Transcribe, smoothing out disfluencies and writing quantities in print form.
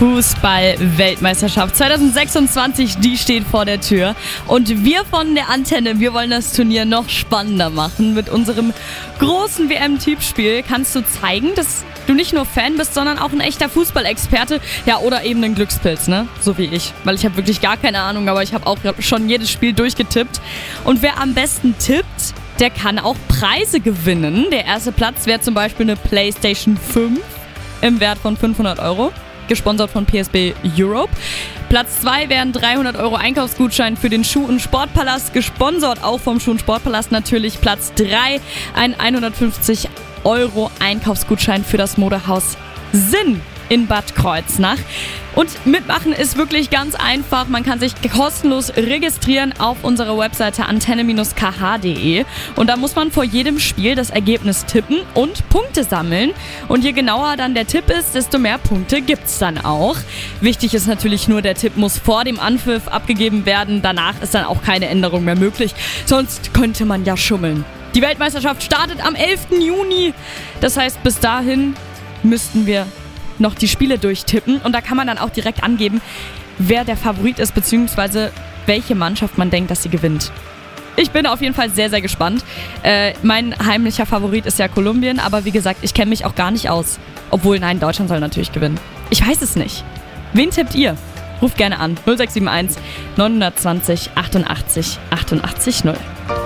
Fußball-Weltmeisterschaft 2026, die steht vor der Tür. Und wir von der Antenne, wir wollen das Turnier noch spannender machen. Mit unserem großen WM-Tippspiel kannst du zeigen, dass du nicht nur Fan bist, sondern auch ein echter Fußballexperte. Ja, oder eben ein Glückspilz, ne? So wie ich. Weil ich habe wirklich gar keine Ahnung, aber ich habe auch schon jedes Spiel durchgetippt. Und wer am besten tippt, der kann auch Preise gewinnen. Der erste Platz wäre zum Beispiel eine PlayStation 5 im Wert von 500 €. Gesponsert von PSB Europe. Platz 2 wären 300 € Einkaufsgutschein für den Schuh- und Sportpalast, gesponsert auch vom Schuh- und Sportpalast natürlich. Platz 3 ein 150 € Einkaufsgutschein für das Modehaus Sinn in Bad Kreuznach. Und mitmachen ist wirklich ganz einfach. Man kann sich kostenlos registrieren auf unserer Webseite antenne-kh.de. Und da muss man vor jedem Spiel das Ergebnis tippen und Punkte sammeln. Und je genauer dann der Tipp ist, desto mehr Punkte gibt's dann auch. Wichtig ist natürlich nur, der Tipp muss vor dem Anpfiff abgegeben werden. Danach ist dann auch keine Änderung mehr möglich. Sonst könnte man ja schummeln. Die Weltmeisterschaft startet am 11. Juni. Das heißt, bis dahin müssten wir noch die Spiele durchtippen und da kann man dann auch direkt angeben, wer der Favorit ist, beziehungsweise welche Mannschaft man denkt, dass sie gewinnt. Ich bin auf jeden Fall sehr, sehr gespannt. Mein heimlicher Favorit ist ja Kolumbien, aber wie gesagt, ich kenne mich auch gar nicht aus. Obwohl, nein, Deutschland soll natürlich gewinnen. Ich weiß es nicht. Wen tippt ihr? Ruft gerne an. 0671 920 88 88 0.